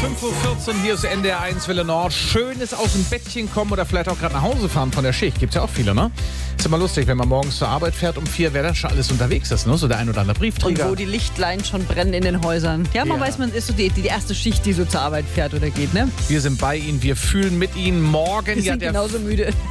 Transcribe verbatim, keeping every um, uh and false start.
fünf Uhr vierzehn, hier ist N D R eins Welle Nord. Schönes aus dem Bettchen kommen oder vielleicht auch gerade nach Hause fahren von der Schicht. Gibt's ja auch viele, ne? Ist immer lustig, wenn man morgens zur Arbeit fährt um vier, wer dann schon alles unterwegs ist, ne? So der ein oder andere Briefträger. Und wo die Lichtlein schon brennen in den Häusern. Ja, man Ja. weiß, man ist so die, die erste Schicht, die so zur Arbeit fährt oder geht, ne? Wir sind bei Ihnen, wir fühlen mit Ihnen. Morgen Wir ja sind der genauso müde.